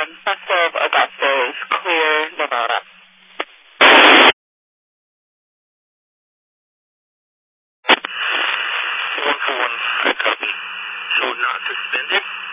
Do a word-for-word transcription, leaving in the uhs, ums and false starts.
um, Massive Augustus, clear Nevada. one four one, I copy. So not suspended?